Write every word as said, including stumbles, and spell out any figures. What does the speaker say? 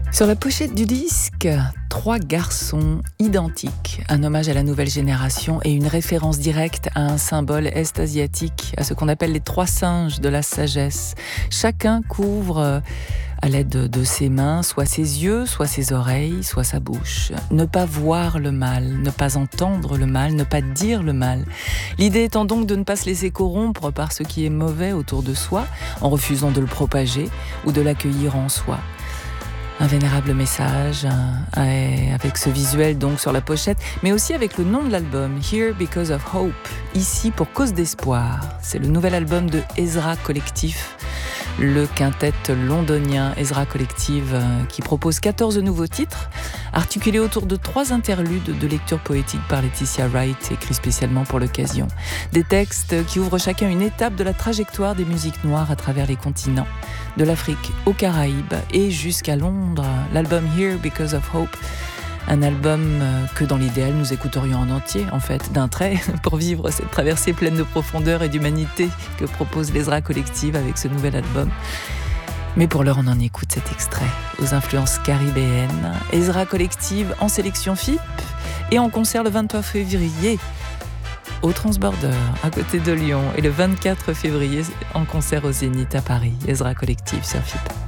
Sur la pochette du disque, trois garçons identiques, un hommage à la nouvelle génération et une référence directe à un symbole est-asiatique, à ce qu'on appelle les trois singes de la sagesse. Chacun couvre à l'aide de ses mains, soit ses yeux, soit ses oreilles, soit sa bouche. Ne pas voir le mal, ne pas entendre le mal, ne pas dire le mal. L'idée étant donc de ne pas se laisser corrompre par ce qui est mauvais autour de soi, en refusant de le propager ou de l'accueillir en soi. Un vénérable message, un, un, avec ce visuel donc sur la pochette, mais aussi avec le nom de l'album, Here Because of Hope, ici pour cause d'espoir. C'est le nouvel album de Ezra Collective, le quintet londonien Ezra Collective, euh, qui propose quatorze nouveaux titres, articulés autour de trois interludes de lecture poétique par Laetitia Wright, écrits spécialement pour l'occasion. Des textes qui ouvrent chacun une étape de la trajectoire des musiques noires à travers les continents, de l'Afrique aux Caraïbes et jusqu'à Londres. L'album Here Because of Hope, un album que dans l'idéal nous écouterions en entier, en fait, d'un trait, pour vivre cette traversée pleine de profondeur et d'humanité que propose l'Ezra Collective avec ce nouvel album. Mais pour l'heure, on en écoute cet extrait aux influences caribéennes. Ezra Collective en sélection F I P et en concert le vingt-trois février au Transborder, à côté de Lyon, et le vingt-quatre février en concert au Zénith à Paris. Ezra Collective sur F I P.